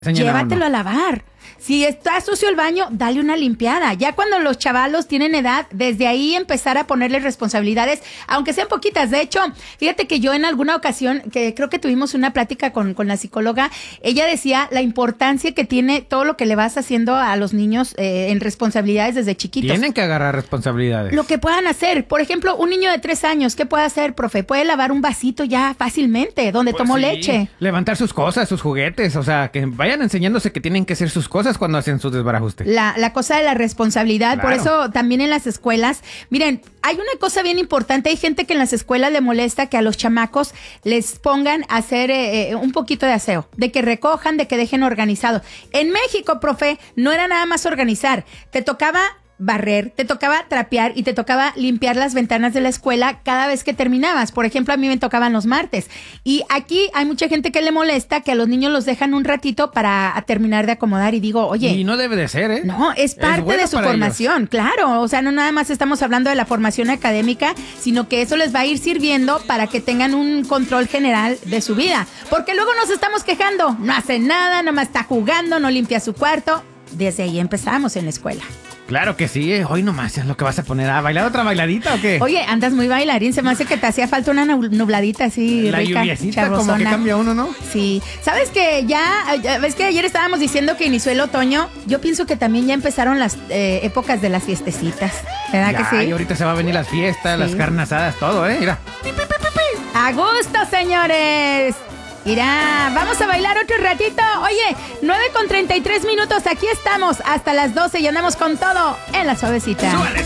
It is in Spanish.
llévatelo a lavar. Si está sucio el baño, dale una limpiada. Ya cuando los chavalos tienen edad, desde ahí empezar a ponerles responsabilidades, aunque sean poquitas. De hecho, fíjate que yo en alguna ocasión, que creo que tuvimos una plática con la psicóloga, ella decía la importancia que tiene todo lo que le vas haciendo a los niños en responsabilidades desde chiquitos. Tienen que agarrar responsabilidades. Lo que puedan hacer. Por ejemplo, un niño de 3 años, ¿qué puede hacer, profe? Puede lavar un vasito ya fácilmente, donde tomó leche. Levantar sus cosas, sus juguetes, o sea, que vayan enseñándose que tienen que hacer sus cosas cuando hacen su desbarajuste. La cosa de la responsabilidad, claro. Por eso también en las escuelas, miren, hay una cosa bien importante, hay gente que en las escuelas le molesta que a los chamacos les pongan a hacer un poquito de aseo, de que recojan, de que dejen organizado. En México, profe, no era nada más organizar, te tocaba barrer, te tocaba trapear y te tocaba limpiar las ventanas de la escuela cada vez que terminabas. Por ejemplo, a mí me tocaban los martes. Y aquí hay mucha gente que le molesta que a los niños los dejan un ratito para terminar de acomodar. Y digo, oye... Y no debe de ser, ¿eh? No, es parte de su formación, claro. O sea, no nada más estamos hablando de la formación académica, sino que eso les va a ir sirviendo para que tengan un control general de su vida. Porque luego nos estamos quejando. No hace nada, nomás está jugando, no limpia su cuarto. Desde ahí empezamos en la escuela. Claro que sí, hoy nomás es lo que vas a poner. ¿A bailar otra bailadita o qué? Oye, andas muy bailarín, se me hace que te hacía falta una nubladita así la rica, lluviecita, charrosona. Como que cambia uno, ¿no? Sí, ¿sabes que ves que ayer estábamos diciendo que inició el otoño? Yo pienso que también ya empezaron las épocas de las fiestecitas, ¿verdad que sí? Y ahorita se va a venir las fiestas, las carnes asadas, todo, mira. ¡A gusto, señores! Mira, vamos a bailar otro ratito. Oye, 9:33 minutos, aquí estamos hasta las 12 y andamos con todo en la suavecita. ¡Súbale!